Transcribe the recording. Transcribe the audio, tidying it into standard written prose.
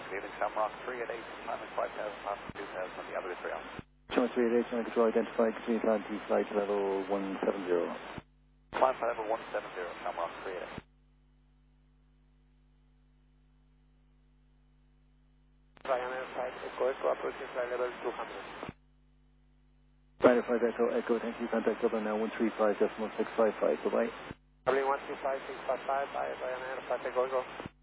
leaving Shamrock 3 at 8, climbing 5,000 past 2,000 on the other 3 hours. Shamrock 3 at 8, trying to control identified, continue climb to flight level 170. Climb flight level 170, Shamrock 3 at 8. Ryanair 5 Echo Echo, approaching flight level 200. Ryanair 5 Echo Echo, thank you, contact Dublin now 135.655, bye-bye. Dublin 135.655, bye, Ryanair 5 Echo Echo.